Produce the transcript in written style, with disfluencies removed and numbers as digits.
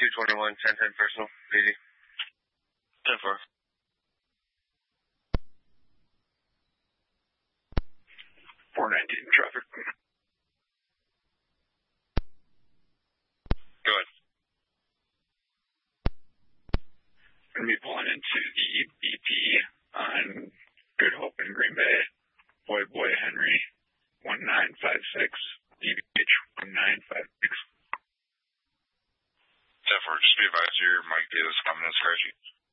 221, 1010 personal, PD. 10-4. Traffic. Go ahead. Going to be pulling into the BP on Good Hope in Green Bay. Boy Henry, 1956. DBH 1956. 10-4, just be advised your Mike Davis coming in scratchy.